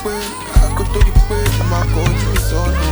pé, kó tó di pé a máa kọjú sọ́nà.